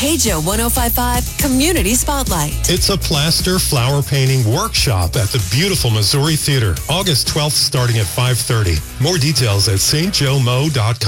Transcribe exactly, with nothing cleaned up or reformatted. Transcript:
K J O one oh five point five Community Spotlight. It's a plaster flower painting workshop at the beautiful Missouri Theater, August twelfth starting at five thirty. More details at s t joe mo dot com.